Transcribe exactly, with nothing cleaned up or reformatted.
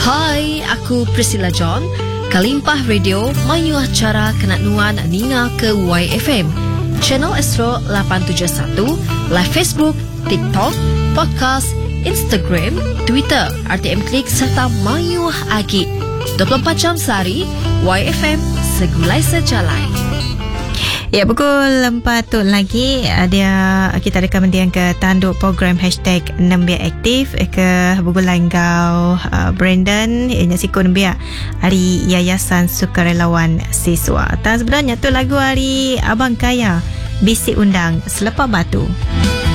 Hai, aku Priscilla John. Kalimpah Radio mayu acara kenak-nuan Nina ke Y F M. Channel Astro lapan tujuh satu, live Facebook, TikTok, podcast, Instagram, Twitter, R T M Klik serta mayu agi. dua puluh empat jam sehari, Y F M segulai sejalai. Ya, pukul empat tu lagi dia kita ada kemudian ke tanduk program hashtag Nembia Aktif ke bubulan kau uh, Brandon ianya sikun nembia hari Yayasan Sukarelawan Siswa. Dan sebenarnya tu lagu hari Abang Kaya Bisik Undang Selepas Batu.